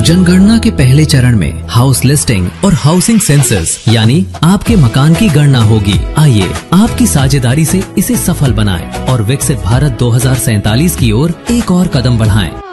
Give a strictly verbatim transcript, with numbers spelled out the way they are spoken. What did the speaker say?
जनगणना के पहले चरण में हाउस लिस्टिंग और हाउसिंग सेंसस यानी आपके मकान की गणना होगी। आइए आपकी साझेदारी से इसे सफल बनाएं और विकसित भारत दो हजार सैंतालीस की ओर एक और कदम बढ़ाएं।